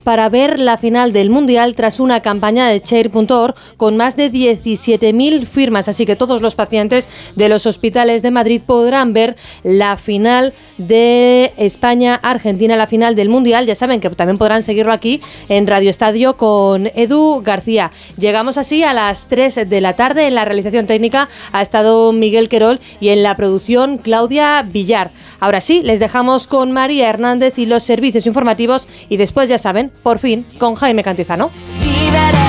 para ver la final del Mundial tras una campaña de Cheer.org con más de 17.000 firmas. Así que todos los pacientes de los hospitales de Madrid podrán ver la final de España-Argentina, la final del Mundial. Ya saben que también podrán seguirlo aquí en Radio Estadio con Edu García. Llegamos así a las 3 de la tarde. En la realización técnica ha estado Miguel Querol y en la producción Claudia Villar. Ahora sí, les dejamos con María Hernández y los servicios informativos y después, ya saben, por fin, con Jaime Cantizano.